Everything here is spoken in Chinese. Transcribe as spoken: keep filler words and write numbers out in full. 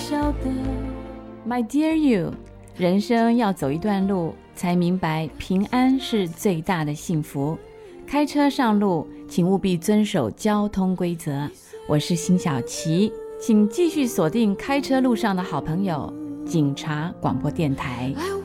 晓得。 My dear you， 人生要走一段路，才明白平安是最大的幸福。开车上路，请务必遵守交通规则。我是辛晓琪，请继续锁定开车路上的好朋友，警察广播电台。